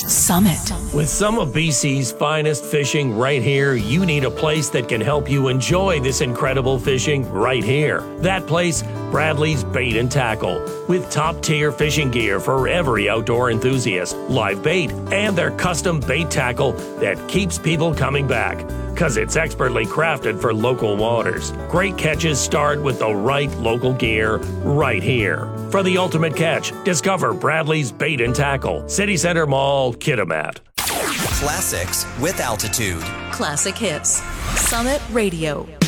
Summit. With some of BC's finest fishing right here, you need a place that can help you enjoy this incredible fishing right here. That place, Bradley's Bait and Tackle, with top-tier fishing gear for every outdoor enthusiast, live bait, and their custom bait tackle that keeps people coming back, because it's expertly crafted for local waters. Great catches start with the right local gear right here. For the ultimate catch, discover Bradley's Bait and Tackle, City Center Mall, Kitimat. Classics with altitude. Classic hits. Summit Radio.